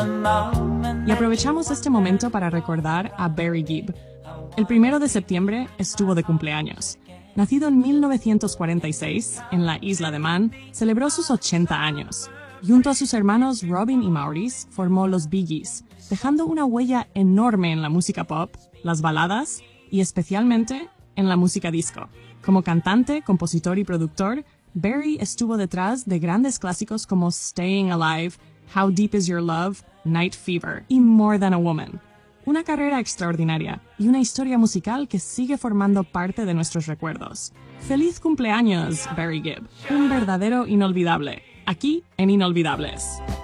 Y aprovechamos este momento para recordar a Barry Gibb. El 1 de septiembre estuvo de cumpleaños. Nacido en 1946, en la isla de Man, celebró sus 80 años. Junto a sus hermanos Robin y Maurice, formó los Bee Gees, dejando una huella enorme en la música pop, las baladas y especialmente en la música disco. Como cantante, compositor y productor, Barry estuvo detrás de grandes clásicos como Staying Alive, How Deep Is Your Love, Night Fever y More Than a Woman. Una carrera extraordinaria y una historia musical que sigue formando parte de nuestros recuerdos. ¡Feliz cumpleaños, Barry Gibb! Un verdadero inolvidable, aquí en Inolvidables.